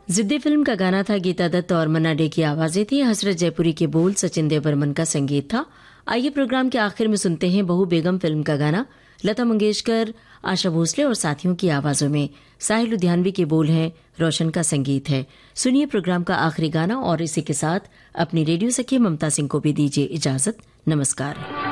जिद्दी फिल्म का गाना था, गीता दत्त और मन्ना डे की आवाजें थी, हसरत जयपुरी के बोल, सचिन देव बर्मन का संगीत था। आइए प्रोग्राम के आखिर में सुनते हैं बहू बेगम फिल्म का गाना, लता मंगेशकर, आशा भोसले और साथियों की आवाजों में। साहिल लुधियानवी के बोल हैं, रोशन का संगीत है। सुनिए प्रोग्राम का आखिरी गाना और इसी के साथ अपनी रेडियो सखी ममता सिंह को भी दीजिए इजाजत। नमस्कार।